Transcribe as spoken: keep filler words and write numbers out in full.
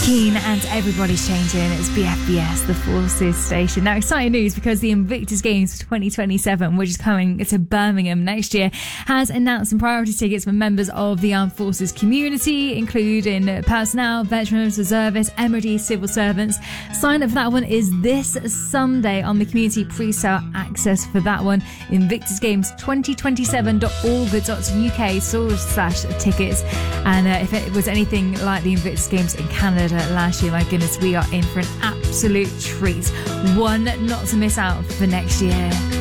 Keane and Everybody's Changing. It's B F B S, the Forces station. Now, exciting news because the Invictus Games for twenty twenty-seven, which is coming to Birmingham next year, has announced some priority tickets for members of the Armed Forces community, including personnel, veterans, reservists, M O D, civil servants. Sign up for that one is this Sunday on the community pre-sale access for that one. invictus games twenty twenty-seven dot org dot U K forward slash tickets. And uh, if it was anything like the Invictus Games in Canada last year, my goodness, we are in for an absolute treat. One not to miss out for next year.